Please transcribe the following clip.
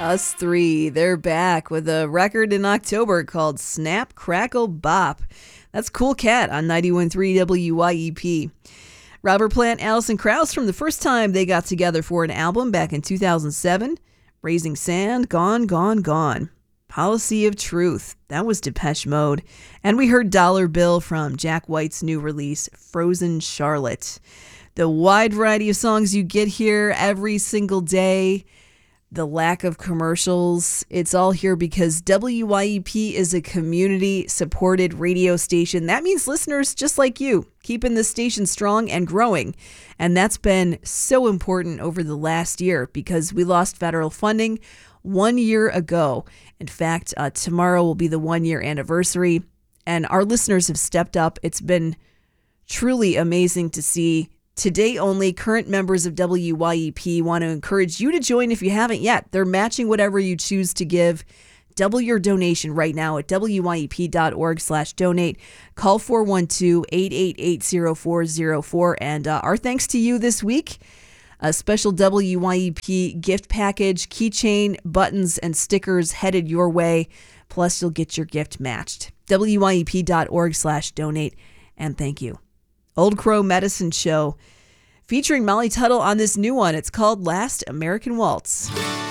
Us3, they're back with a record in October called Snap, Crackle, Bop. That's Cool Cat on 91.3 WYEP. Robert Plant, Alison Krauss, from the first time they got together for an album back in 2007. Raising Sand, Gone, Gone, Gone. Policy of Truth, that was Depeche Mode. And we heard Dollar Bill from Jack White's new release, Frozen Charlotte. The wide variety of songs you get here every single day, the lack of commercials, it's all here because WYEP is a community-supported radio station. That means listeners just like you, keeping the station strong and growing. And that's been so important over the last year because we lost federal funding 1 year ago. In fact, tomorrow will be the 1 year anniversary, and our listeners have stepped up. It's been truly amazing to see. Today only, current members of WYEP want to encourage you to join if you haven't yet. They're matching whatever you choose to give. Double your donation right now at wyep.org/donate. Call 412-888-0404. And our thanks to you this week. A special WYEP gift package, keychain, buttons, and stickers headed your way. Plus, you'll get your gift matched. wyep.org/donate. And thank you. Old Crow Medicine Show, featuring Molly Tuttle on this new one. It's called Last American Waltz.